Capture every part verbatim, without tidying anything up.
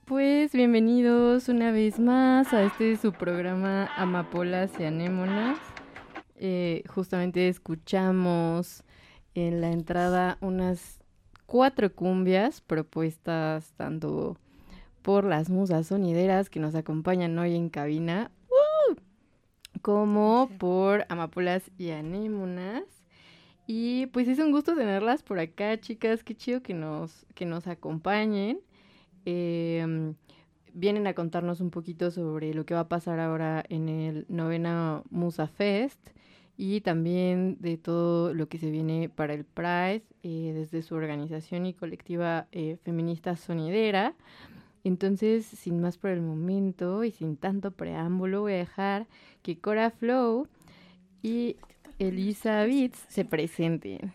Pues bienvenidos una vez más a este su programa Amapolas y Anémonas. Eh, justamente escuchamos en la entrada unas cuatro cumbias propuestas tanto por las musas sonideras que nos acompañan hoy en cabina, ¡uh! como por Amapolas y Anémonas. Y pues es un gusto tenerlas por acá, chicas. Qué chido que nos, que nos acompañen. Eh, vienen a contarnos un poquito sobre lo que va a pasar ahora en el novena Musa Fest y también de todo lo que se viene para el Pride eh, desde su organización y colectiva eh, feminista sonidera. Entonces, sin más por el momento y sin tanto preámbulo, voy a dejar que Cora Flow y Elisa Beats se presenten.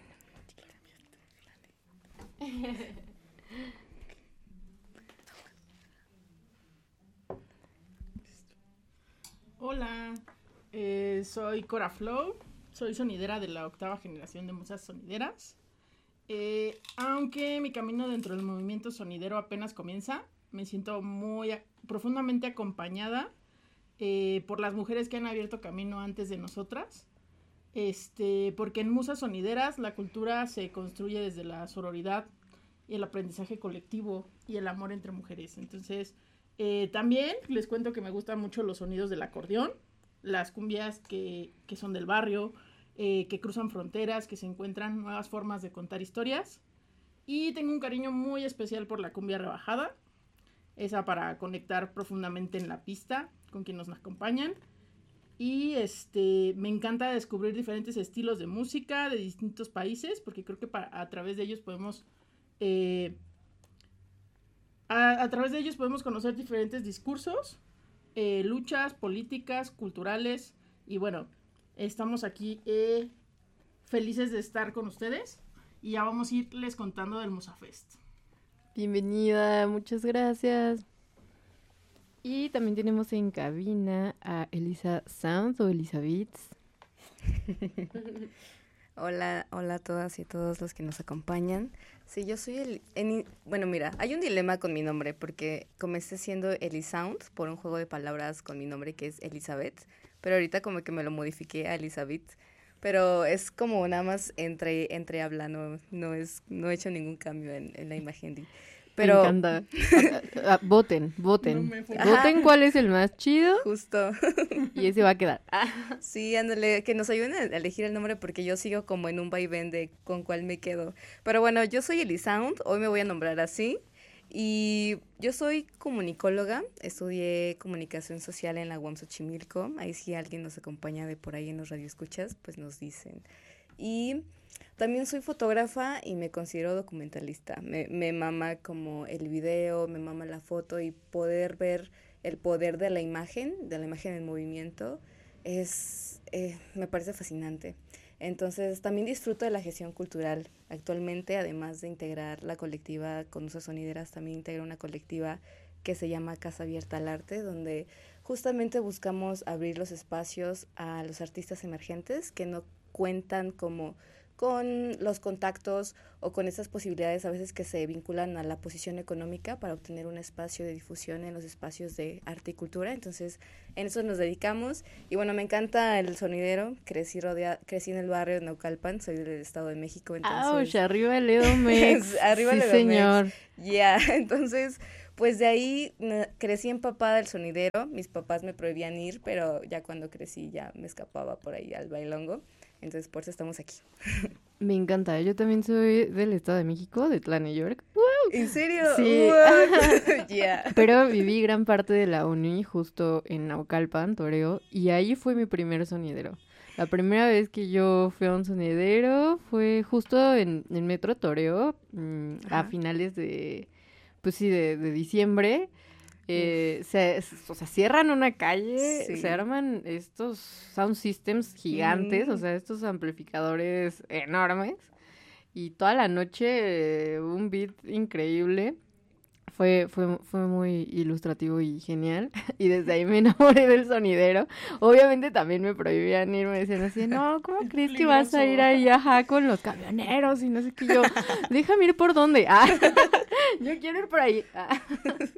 Hola, eh, soy Cora Flow, soy sonidera de la octava generación de musas sonideras. Eh, aunque mi camino dentro del movimiento sonidero apenas comienza, me siento muy a- profundamente acompañada eh, por las mujeres que han abierto camino antes de nosotras. Este, porque en musas sonideras la cultura se construye desde la sororidad y el aprendizaje colectivo y el amor entre mujeres. Entonces, eh, también les cuento que me gustan mucho los sonidos del acordeón, las cumbias que, que son del barrio, eh, que cruzan fronteras, que se encuentran nuevas formas de contar historias. Y tengo un cariño muy especial por la cumbia rebajada, esa para conectar profundamente en la pista con quienes nos acompañan. Y este, me encanta descubrir diferentes estilos de música de distintos países, porque creo que para, a través de ellos podemos eh, a, a través de ellos podemos conocer diferentes discursos, eh, luchas políticas, culturales, y bueno, estamos aquí eh, felices de estar con ustedes y ya vamos a irles contando del Musafest. Bienvenida, muchas gracias. Y también tenemos en cabina a Elisa Sound o Elisa Beats. Hola, hola a todas y todos los que nos acompañan. Sí, yo soy el... En, bueno, mira, hay un dilema con mi nombre porque comencé siendo Elisound por un juego de palabras con mi nombre que es Elizabeth, pero ahorita como que me lo modifiqué a Elizabeth, pero es como nada más entre, entre habla, no, no, es, no he hecho ningún cambio en, en la imagen. De, pero... Me encanta. A, a, a, voten, voten. No voten Ajá. Cuál es el más chido. Justo. Y ese va a quedar. Ah. Sí, ándale, que nos ayuden a elegir el nombre porque yo sigo como en un vaivén de con cuál me quedo. Pero bueno, yo soy Elisound, hoy me voy a nombrar así. Y yo soy comunicóloga, estudié comunicación social en la U A M Xochimilco. Ahí si alguien nos acompaña de por ahí en los radioescuchas, pues nos dicen. Y también soy fotógrafa y me considero documentalista. Me, me mama como el video, me mama la foto y poder ver el poder de la imagen, de la imagen en movimiento, es eh, me parece fascinante. Entonces también disfruto de la gestión cultural. Actualmente, además de integrar la colectiva con Musas Sonideras, también integro una colectiva que se llama Casa Abierta al Arte, donde justamente buscamos abrir los espacios a los artistas emergentes que no cuentan como con los contactos o con esas posibilidades a veces que se vinculan a la posición económica para obtener un espacio de difusión en los espacios de arte y cultura. Entonces, en eso nos dedicamos. Y bueno, me encanta el sonidero. Crecí rodea, crecí en el barrio de Naucalpan, soy del Estado de México. Entonces... ¡Auch! Arriba el Edomex. Arriba el sí, Edomex. señor. Ya, yeah. Entonces... Pues de ahí crecí empapada del sonidero, mis papás me prohibían ir, pero ya cuando crecí ya me escapaba por ahí al bailongo, entonces por eso estamos aquí. Me encanta, yo también soy del Estado de México, de Tlane, York. ¡Wow! ¿En serio? Sí. Yeah. Pero viví gran parte de la uni justo en Naucalpan, Toreo, y ahí fue mi primer sonidero. La primera vez que yo fui a un sonidero fue justo en el Metro Toreo, mmm, a finales de... Pues sí, de, de diciembre, eh, se, o sea, cierran una calle, sí. Se arman estos sound systems gigantes, mm. o sea, estos amplificadores enormes, y toda la noche eh, un beat increíble. Fue, fue, fue muy ilustrativo y genial, y desde ahí me enamoré del sonidero. Obviamente también me prohibían ir, me decían así, no, ¿cómo crees que vas a ir ahí, ajá, con los camioneros? Y no sé qué, yo, déjame ir por dónde, ah, yo quiero ir por ahí. Ah.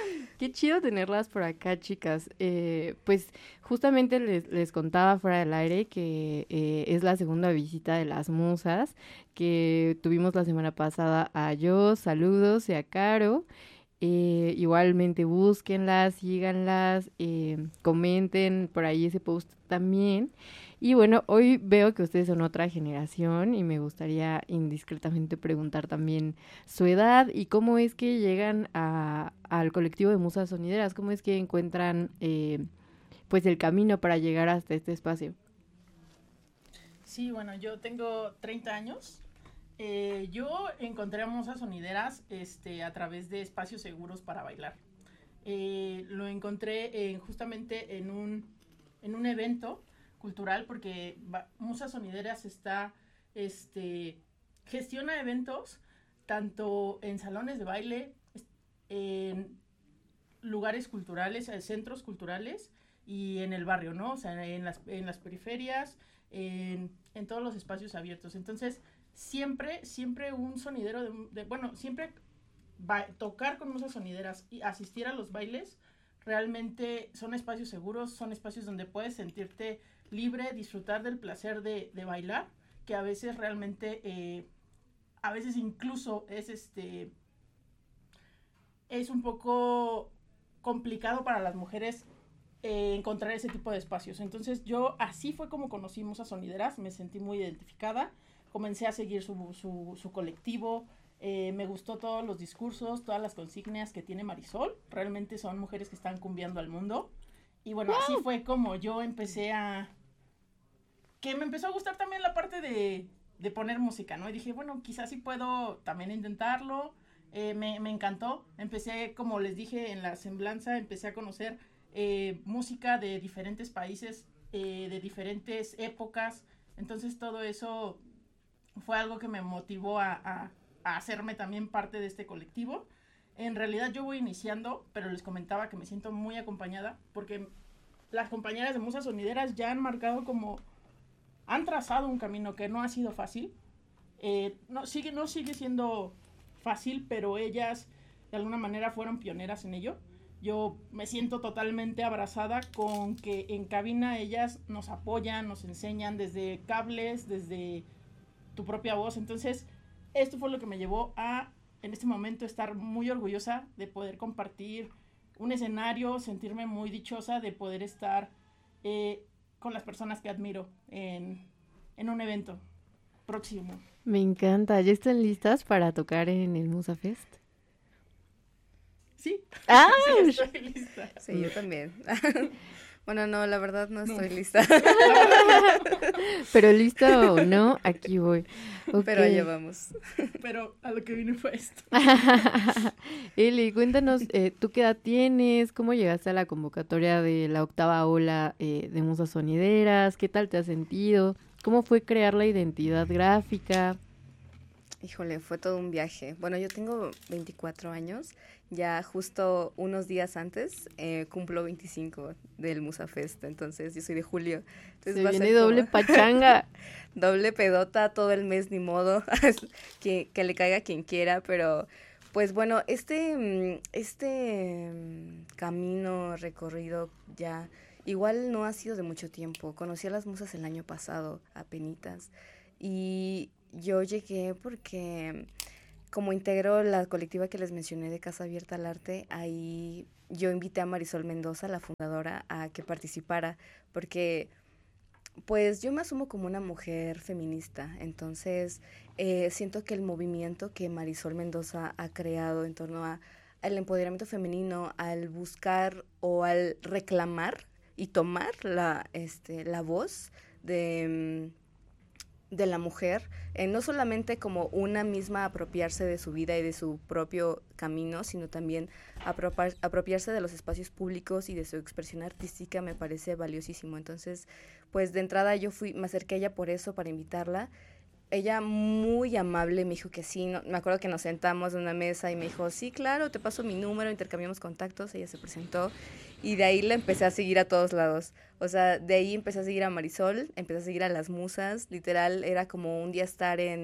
Qué chido tenerlas por acá, chicas. Eh, pues justamente les, les contaba fuera del aire que eh, es la segunda visita de las musas que tuvimos la semana pasada a Yo, saludos, y a Caro. Eh, igualmente búsquenlas, síganlas, eh, comenten por ahí ese post también. Y bueno, hoy veo que ustedes son otra generación y me gustaría indiscretamente preguntar también su edad y cómo es que llegan a, al colectivo de musas sonideras, cómo es que encuentran eh, pues el camino para llegar hasta este espacio. Sí, bueno, yo tengo treinta años. Eh, yo encontré a musas sonideras este, a través de espacios seguros para bailar. Eh, lo encontré en, justamente en un, en un evento cultural porque va, Musas Sonideras está, este, gestiona eventos tanto en salones de baile, en lugares culturales, en centros culturales y en el barrio, ¿no? O sea, en las, en las periferias, en, en todos los espacios abiertos. Entonces, siempre, siempre un sonidero de, de bueno, siempre ba- tocar con musas sonideras y asistir a los bailes, realmente son espacios seguros, son espacios donde puedes sentirte libre, disfrutar del placer de, de bailar, que a veces realmente, eh, a veces incluso es este, es un poco complicado para las mujeres eh, encontrar ese tipo de espacios. Entonces yo así fue como conocí Musas Sonideras, me sentí muy identificada, comencé a seguir su, su, su colectivo, eh, me gustó todos los discursos, todas las consignas que tiene Marisol, realmente son mujeres que están cumbiando al mundo. Y bueno, wow. Así fue como yo empecé a... que me empezó a gustar también la parte de, de poner música, ¿no? Y dije, bueno, quizás sí puedo también intentarlo. Eh, me, me encantó. Empecé, como les dije en la semblanza, empecé a conocer eh, música de diferentes países, eh, de diferentes épocas. Entonces todo eso fue algo que me motivó a, a, a hacerme también parte de este colectivo. En realidad yo voy iniciando, pero les comentaba que me siento muy acompañada porque las compañeras de Musas Sonideras ya han marcado como... han trazado un camino que no ha sido fácil. Eh, no, sigue, no sigue siendo fácil, pero ellas de alguna manera fueron pioneras en ello. Yo me siento totalmente abrazada con que en cabina ellas nos apoyan, nos enseñan desde cables, desde tu propia voz. Entonces, esto fue lo que me llevó a, en este momento, estar muy orgullosa de poder compartir un escenario, sentirme muy dichosa de poder estar eh, con las personas que admiro en, en un evento próximo. Me encanta. ¿Ya están listas para tocar en el Musa Fest? Sí. ¡Ah! Sí, estoy lista. Sí, yo también. Bueno, no, la verdad no estoy no. lista. Pero lista o no, aquí voy. Okay. Pero allá vamos. Pero a lo que vine fue esto. Eli, cuéntanos, eh, ¿tú qué edad tienes? ¿Cómo llegaste a la convocatoria de la octava ola eh, de Musas Sonideras? ¿Qué tal te has sentido? ¿Cómo fue crear la identidad gráfica? Híjole, fue todo un viaje. Bueno, yo tengo veinticuatro años. Ya justo unos días antes eh, cumplo veinticinco del Musa Fest, entonces yo soy de julio. Entonces Se va viene a ser doble como... pachanga. Doble pedota todo el mes, ni modo, que, que le caiga a quien quiera, pero pues bueno, este, este camino recorrido ya igual no ha sido de mucho tiempo. Conocí a las musas el año pasado, apenitas, y yo llegué porque... como integro la colectiva que les mencioné de Casa Abierta al Arte, ahí yo invité a Marisol Mendoza, la fundadora, a que participara, porque pues yo me asumo como una mujer feminista, entonces eh, siento que el movimiento que Marisol Mendoza ha creado en torno a, al empoderamiento femenino, al buscar o al reclamar y tomar la, este, la voz de... de la mujer, eh, no solamente como una misma apropiarse de su vida y de su propio camino, sino también apropiar, apropiarse de los espacios públicos y de su expresión artística, me parece valiosísimo. Entonces, pues de entrada yo fui, me acerqué a ella por eso, para invitarla. Ella muy amable me dijo que sí, no, me acuerdo que nos sentamos en una mesa y me dijo, sí, claro, te paso mi número, intercambiamos contactos, ella se presentó y de ahí la empecé a seguir a todos lados. O sea, de ahí empecé a seguir a Marisol, empecé a seguir a las musas, literal era como un día estar en,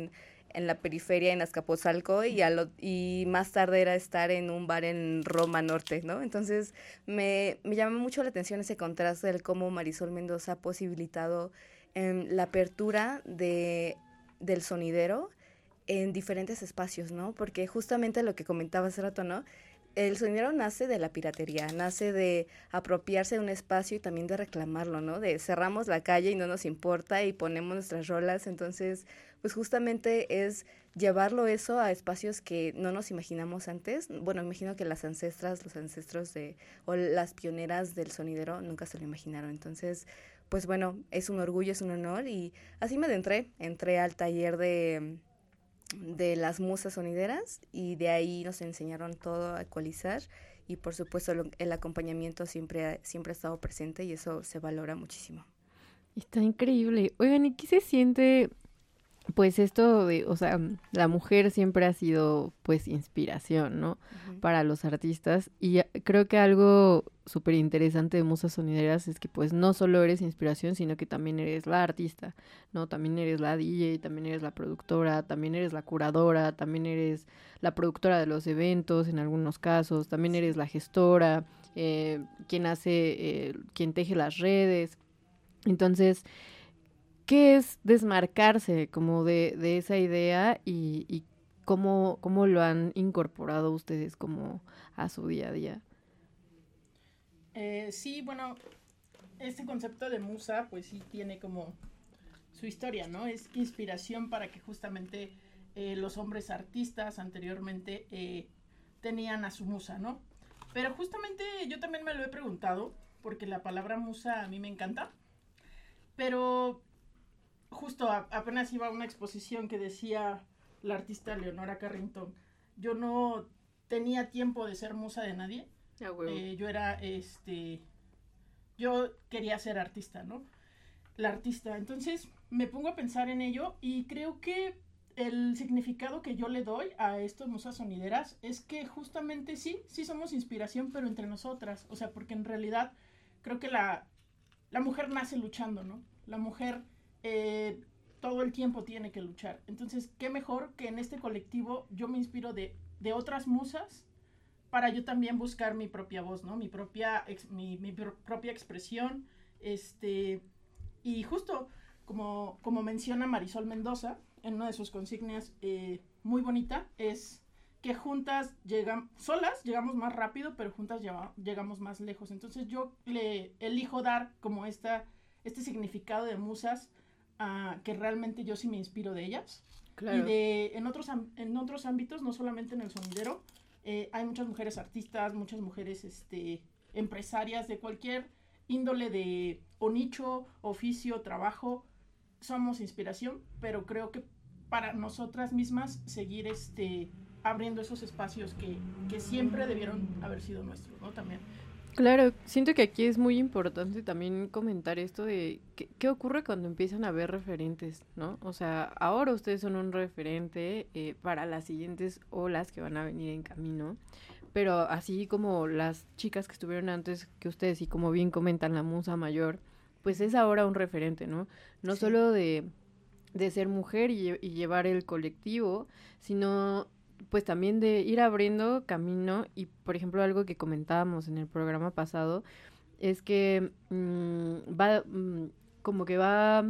en la periferia en Azcapotzalco y, a lo, y más tarde era estar en un bar en Roma Norte, ¿no? Entonces me, me llama mucho la atención ese contraste del cómo Marisol Mendoza ha posibilitado eh, la apertura de, del sonidero en diferentes espacios, ¿no? Porque justamente lo que comentaba hace rato, ¿no? El sonidero nace de la piratería, nace de apropiarse de un espacio y también de reclamarlo, ¿no? De cerramos la calle y no nos importa y ponemos nuestras rolas, entonces, pues justamente es llevarlo eso a espacios que no nos imaginamos antes. Bueno, imagino que las ancestras, los ancestros de, o las pioneras del sonidero nunca se lo imaginaron, entonces, pues bueno, es un orgullo, es un honor y así me adentré, entré al taller de... de las musas sonideras y de ahí nos enseñaron todo a ecualizar y por supuesto lo, el acompañamiento siempre ha, siempre ha estado presente y eso se valora muchísimo. Está increíble. Oigan, ¿y qué se siente? Pues esto de, o sea, la mujer siempre ha sido pues inspiración, ¿no? Uh-huh. Para los artistas y creo que algo súper interesante de Musas Sonideras es que pues no solo eres inspiración, sino que también eres la artista, ¿no? También eres la D J, también eres la productora, también eres la curadora, también eres la productora de los eventos en algunos casos, también eres la gestora, eh, quien hace, eh, quien teje las redes. Entonces, ¿qué es desmarcarse como de, de esa idea y, y cómo, cómo lo han incorporado ustedes como a su día a día? Eh, sí, bueno, este concepto de musa pues sí tiene como su historia, ¿no? Es inspiración para que justamente eh, los hombres artistas anteriormente eh, tenían a su musa, ¿no? Pero justamente yo también me lo he preguntado porque la palabra musa a mí me encanta, pero... Justo a, apenas iba a una exposición que decía la artista Leonora Carrington, yo no tenía tiempo de ser musa de nadie, ah, bueno. eh, yo era, este, yo quería ser artista, ¿no? La artista, entonces me pongo a pensar en ello y creo que el significado que yo le doy a estos musas sonideras es que justamente sí, sí somos inspiración, pero entre nosotras, o sea, porque en realidad creo que la, la mujer nace luchando, ¿no? La mujer... Eh, todo el tiempo tiene que luchar. Entonces, qué mejor que en este colectivo yo me inspiro de, de otras musas para yo también buscar mi propia voz, ¿no? Mi propia, ex, mi, mi pro, propia expresión. Este, y justo como, como menciona Marisol Mendoza en una de sus consignas eh, muy bonita, es que juntas llegan, solas llegamos más rápido, pero juntas lleva, llegamos más lejos. Entonces yo le elijo dar como esta, este significado de musas Uh, que realmente yo sí me inspiro de ellas. Claro. Y de en otros, en otros ámbitos, no solamente en el sonidero, eh, hay muchas mujeres artistas, muchas mujeres este, empresarias de cualquier índole de o nicho, oficio, trabajo. Somos inspiración, pero creo que para nosotras mismas seguir este, abriendo esos espacios que, que siempre debieron haber sido nuestros, ¿no? También. Claro, siento que aquí es muy importante también comentar esto de qué, qué ocurre cuando empiezan a haber referentes, ¿no? O sea, ahora ustedes son un referente eh, para las siguientes olas que van a venir en camino, pero así como las chicas que estuvieron antes que ustedes y como bien comentan la musa mayor, pues es ahora un referente, ¿no? No sí. solo de, de ser mujer y, y llevar el colectivo, sino... pues también de ir abriendo camino y, por ejemplo, algo que comentábamos en el programa pasado es que mmm, va, mmm, como que va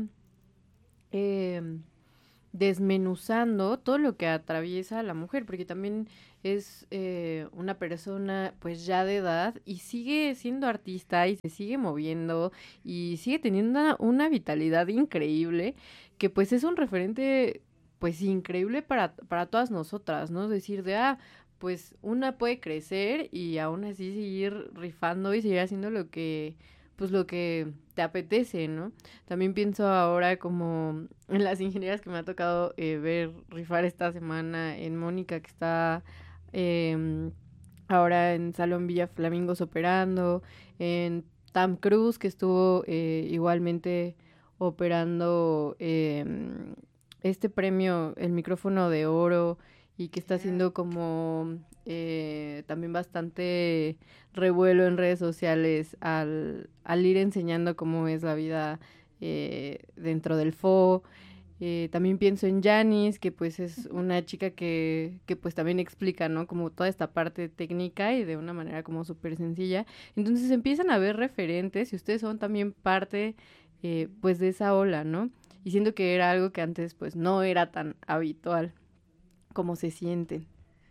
eh, desmenuzando todo lo que atraviesa a la mujer, porque también es eh, una persona pues ya de edad y sigue siendo artista y se sigue moviendo y sigue teniendo una, una vitalidad increíble que pues es un referente... pues increíble para, para todas nosotras, ¿no? Decir de, ah, pues una puede crecer y aún así seguir rifando y seguir haciendo lo que, pues lo que te apetece, ¿no? También pienso ahora como en las ingenieras que me ha tocado eh, ver rifar esta semana, en Mónica que está eh, ahora en Salón Villa Flamingos operando, en Tam Cruz que estuvo eh, igualmente operando... Eh, este premio, el micrófono de oro, y que está haciendo como eh, también bastante revuelo en redes sociales al, al ir enseñando cómo es la vida eh, dentro del F O. Eh, también pienso en Janis, que pues es una chica que, que pues también explica, ¿no? Como toda esta parte técnica y de una manera como súper sencilla. Entonces empiezan a ver referentes y ustedes son también parte eh, pues de esa ola, ¿no? Y siento que era algo que antes pues no era tan habitual como se sienten.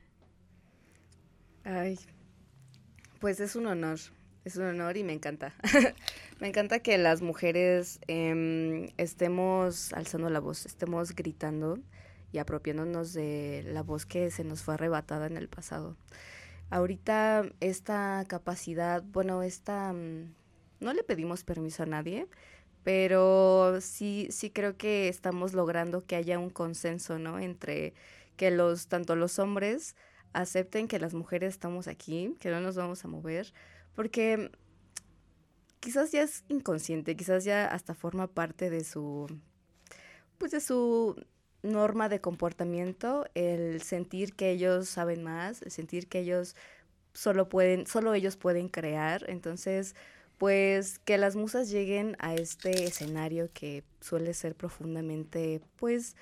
Ay, pues es un honor, es un honor y me encanta. Me encanta que las mujeres em, estemos alzando la voz, estemos gritando y apropiándonos de la voz que se nos fue arrebatada en el pasado. Ahorita esta capacidad, bueno, esta... mm, no le pedimos permiso a nadie, pero sí, sí creo que estamos logrando que haya un consenso, ¿no? Entre que los, tanto los hombres acepten que las mujeres estamos aquí, que no nos vamos a mover, porque quizás ya es inconsciente, quizás ya hasta forma parte de su, pues de su norma de comportamiento, el sentir que ellos saben más, el sentir que ellos solo pueden, solo ellos pueden crear. Entonces, pues que las musas lleguen a este escenario que suele ser profundamente, pues,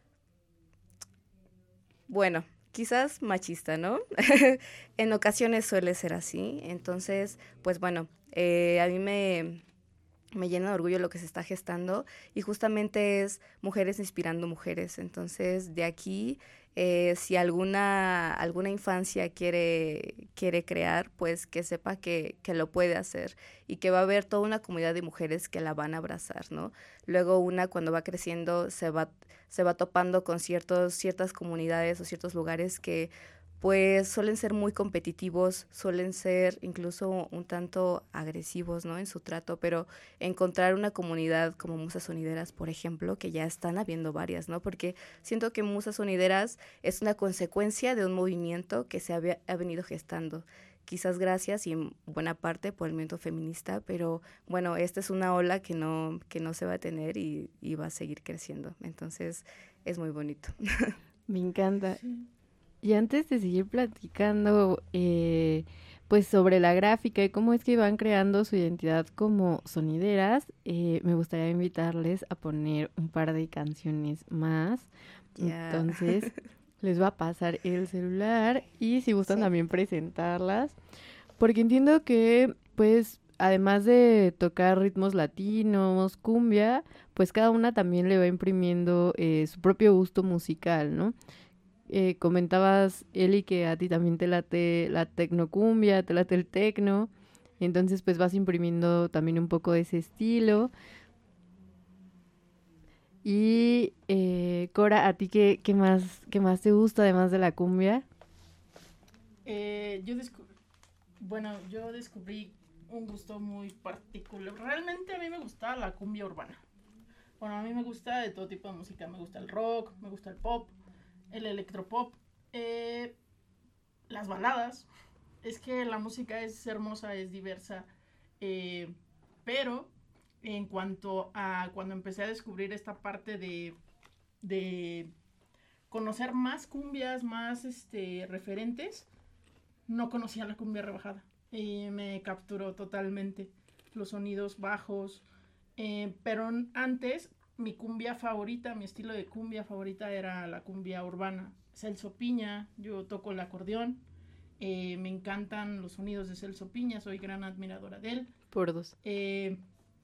bueno, quizás machista, ¿no? En ocasiones suele ser así. Entonces, pues bueno, eh, a mí me, me llena de orgullo lo que se está gestando y justamente es mujeres inspirando mujeres. Entonces, de aquí, eh, si alguna, alguna infancia quiere, quiere crear, pues que sepa que, que lo puede hacer y que va a haber toda una comunidad de mujeres que la van a abrazar, ¿no? Luego una cuando va creciendo se va, se va topando con ciertos, ciertas comunidades o ciertos lugares que pues suelen ser muy competitivos, suelen ser incluso un tanto agresivos, ¿no? En su trato, pero encontrar una comunidad como Musas Sonideras, por ejemplo, que ya están habiendo varias, ¿no? Porque siento que Musas Sonideras es una consecuencia de un movimiento que se había, ha venido gestando. Quizás gracias y en buena parte por el movimiento feminista, pero bueno, esta es una ola que no, que no se va a tener y, y va a seguir creciendo. Entonces, es muy bonito. Me encanta. Y antes de seguir platicando, eh, pues sobre la gráfica y cómo es que van creando su identidad como sonideras, eh, me gustaría invitarles a poner un par de canciones más. Ya. Entonces, les voy a pasar el celular y si gustan Sí. también presentarlas, porque entiendo que, pues, además de tocar ritmos latinos, cumbia, pues cada una también le va imprimiendo eh, su propio gusto musical, ¿no? Eh, comentabas, Eli, que a ti también te late la tecnocumbia, te late el tecno, entonces pues vas imprimiendo también un poco de ese estilo. Y eh, Cora, ¿a ti qué, qué más, qué más te gusta además de la cumbia? Eh, yo descubrí, bueno, yo descubrí un gusto muy particular. Realmente a mí me gusta la cumbia urbana. Bueno, a mí me gusta de todo tipo de música. Me gusta el rock, me gusta el pop, el electropop, eh, las baladas. Es que la música es hermosa, es diversa, eh, pero en cuanto a cuando empecé a descubrir esta parte de, de conocer más cumbias, más este, referentes, no conocía la cumbia rebajada y me capturó totalmente los sonidos bajos, eh, pero antes mi cumbia favorita, mi estilo de cumbia favorita era la cumbia urbana. Celso Piña, yo toco el acordeón, eh, me encantan los sonidos de Celso Piña, soy gran admiradora de él. Por dos. Eh,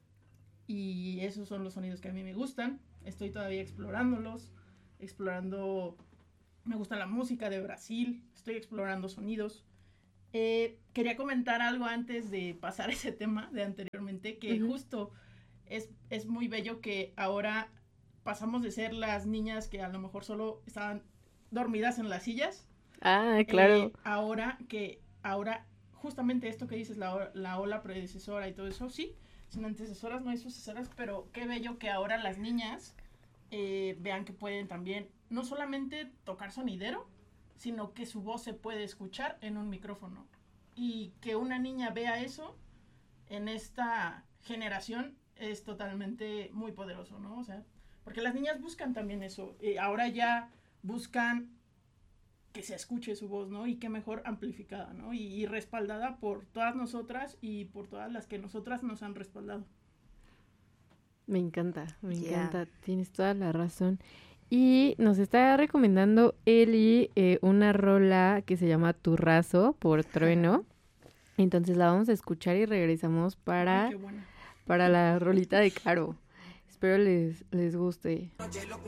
y esos son los sonidos que a mí me gustan, estoy todavía explorándolos, explorando, me gusta la música de Brasil, estoy explorando sonidos. Eh, quería comentar algo antes de pasar ese tema de anteriormente, que uh-huh. justo es, es muy bello que ahora pasamos de ser las niñas que a lo mejor solo estaban dormidas en las sillas. Ah, claro. Eh, ahora que, ahora, justamente esto que dices, la, la ola predecesora y todo eso, sí, sin antecesoras no hay sucesoras, pero qué bello que ahora las niñas eh, vean que pueden también, no solamente tocar sonidero, sino que su voz se puede escuchar en un micrófono. Y que una niña vea eso en esta generación es totalmente muy poderoso, ¿no? O sea, porque las niñas buscan también eso. Eh, ahora ya buscan que se escuche su voz, ¿no? Y qué mejor amplificada, ¿no? Y, y respaldada por todas nosotras y por todas las que nosotras nos han respaldado. Me encanta, me Yeah. encanta, tienes toda la razón. Y nos está recomendando Eli eh, una rola que se llama Turrazo por Trueno. Entonces la vamos a escuchar y regresamos para, Ay, qué buena. para la rolita de Caro. Espero les, les guste. Noche loco